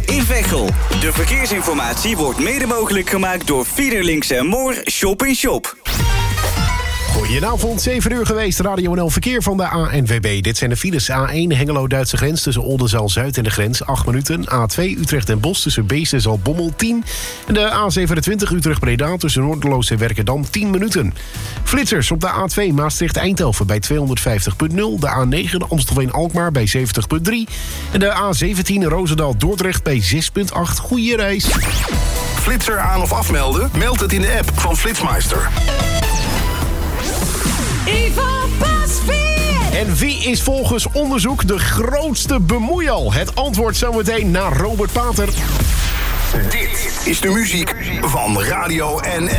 in Veghel. De verkeersinformatie wordt mede mogelijk gemaakt door Fiederlinks en Moor Shop in Shop. Goedenavond, 7 uur geweest. Radio NL Verkeer van de ANWB. Dit zijn de files. A1 Hengelo-Duitse grens tussen Oldenzaal-Zuid en de grens 8 minuten. A2 Utrecht en Bos tussen Beest en Zaltbommel 10. En de A27 Utrecht-Breda tussen Noorderloos en Werkendam 10 minuten. Flitsers op de A2 Maastricht-Eindhoven bij 250.0. De A9 Amstelveen-Alkmaar bij 70.3. En de A17 Roosendaal-Dordrecht bij 6.8. Goeie reis. Flitser aan of afmelden? Meld het in de app van Flitsmeister. Ivan Pasveer! En wie is volgens onderzoek de grootste bemoeial? Het antwoord zometeen naar Robert Pater. Dit is de muziek van Radio NL.